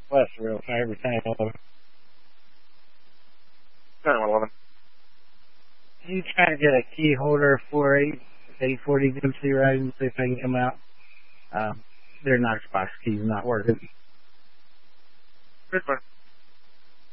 West real every time. 911. You trying to get a key holder for 840 Dempsey Road and see if they can come out. Their Knox box key's not working. Good one.